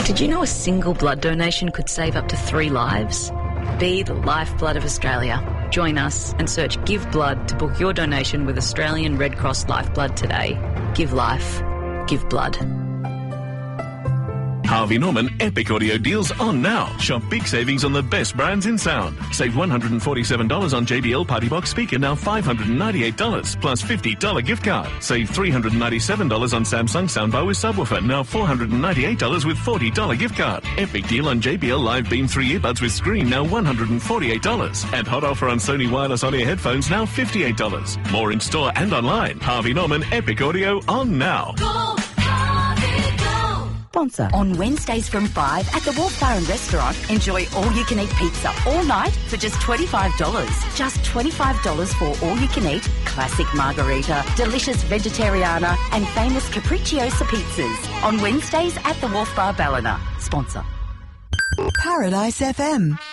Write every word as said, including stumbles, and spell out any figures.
Did you know a single blood donation could save up to three lives? Be the lifeblood of Australia. Join us and search Give Blood to book your donation with Australian Red Cross Lifeblood today. Give life. Give blood. Harvey Norman Epic Audio deals on now. Shop big savings on the best brands in sound. Save one hundred forty-seven dollars on J B L Party Box speaker, now five hundred ninety-eight dollars, plus fifty dollars gift card. Save three hundred ninety-seven dollars on Samsung soundbar with subwoofer, now four hundred ninety-eight dollars with forty dollars gift card. Epic deal on J B L Live Beam three earbuds with screen, now one hundred forty-eight dollars. And hot offer on Sony wireless on-ear headphones, now fifty-eight dollars. More in store and online. Harvey Norman Epic Audio on now. Go! Sponsor. On Wednesdays from five at the Wolf Bar and Restaurant, enjoy all-you-can-eat pizza all night for just twenty-five dollars. Just twenty-five dollars for all-you-can-eat, classic margarita, delicious vegetariana and famous capricciosa pizzas. On Wednesdays at the Wolf Bar Ballina. Sponsor. Paradise F M.